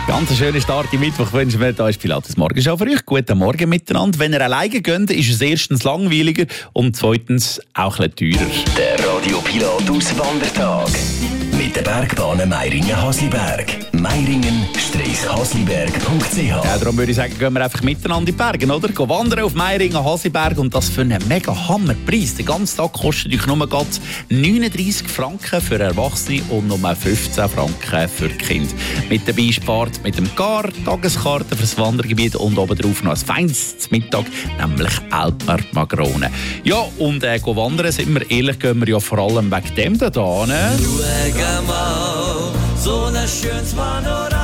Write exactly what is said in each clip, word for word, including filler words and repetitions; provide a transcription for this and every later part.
Ganz einen schönen Start im Mittwoch wünschen wir. Da ist Pilates Morgenshow für euch. Guten Morgen miteinander. Wenn ihr alleine geht, ist es erstens langweiliger und zweitens auch ein bisschen teurer. Der Radio Pilatus Wandertag. Mit der Bergbahn Meiringen-Hasliberg. Meiringen-hasliberg punkt c h. Ja, darum würde ich sagen, gehen wir einfach miteinander in die Berge, oder? Gehen wandern auf Meiringen-Hasliberg und das für einen mega Hammerpreis. Den ganzen Tag kostet euch nur gerade neununddreissig Franken für Erwachsene und nur fünfzehn Franken für Kinder. Mit dabei spart mit dem Gar, Tageskarte für das Wandergebiet und obendrauf noch ein feines Mittag, nämlich Alper Magrone. Ja, und äh, gehen wandern, sind wir ehrlich, gehen wir ja vor allem wegen dem da da. Ne? Schau mal, so ein schönes Panorama.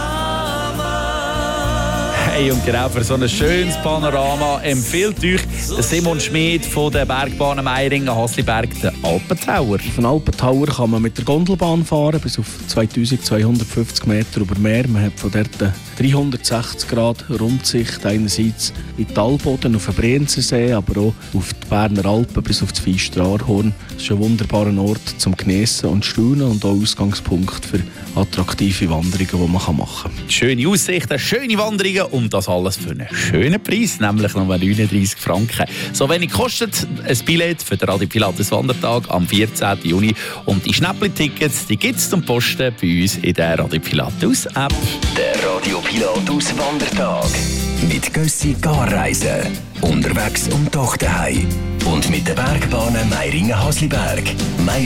Hey, und genau für so ein schönes Panorama empfiehlt euch Simon Schmid von der Bergbahn Meiringen-Hasliberg den Alpentower. Auf den Alpentower kann man mit der Gondelbahn fahren, bis auf zweitausendzweihundertfünfzig Meter über Meer. Man hat von dort dreihundertsechzig Grad Rundsicht, einerseits in die Talboden auf den Brienzersee, aber auch auf die Berner Alpen bis auf das Feistrarhorn. Das ist ein wunderbarer Ort zum Geniessen und Staunen und auch Ausgangspunkt für attraktive Wanderungen, die man machen kann. Schöne Aussichten, schöne Wanderungen und das alles für einen schönen Preis, nämlich nur neununddreissig Franken. So wenig kostet ein Billett für den Radio Pilatus Wandertag am vierzehnten Juni. Und die Schnäppli-Tickets gibt es zum Posten bei uns in der Radio Pilatus App. Der Radio Pilatus Wandertag. Mit Gössi Garreisen. Unterwegs und doch daheim. Und mit der Bergbahn Meiringen-Hasliberg.